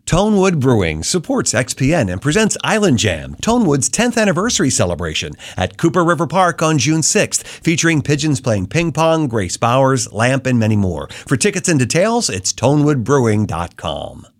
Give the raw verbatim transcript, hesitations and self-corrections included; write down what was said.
Tonewood Brewing supports X P N and presents Island Jam, Tonewood's tenth anniversary celebration at Cooper River Park on June sixth, featuring pigeons playing ping pong, Grace Bowers, Lamp, and many more. For tickets and details, it's tonewood brewing dot com.